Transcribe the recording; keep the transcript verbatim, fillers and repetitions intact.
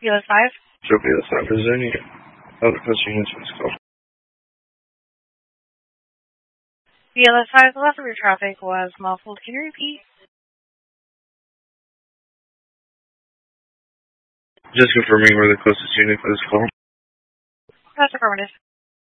B L S five? Sure, B L S five. Is there any other close units for this call? B L S five, the last of your traffic was muffled. Can you repeat? Just confirming we're the closest unit for this call. That's affirmative.